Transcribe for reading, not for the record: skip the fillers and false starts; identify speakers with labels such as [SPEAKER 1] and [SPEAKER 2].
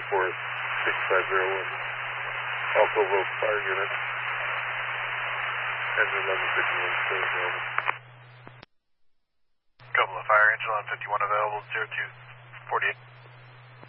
[SPEAKER 1] 650. Also Road Fire Unit. Engine 1151 still available.
[SPEAKER 2] Couple of fire engine 1151 available, 0248.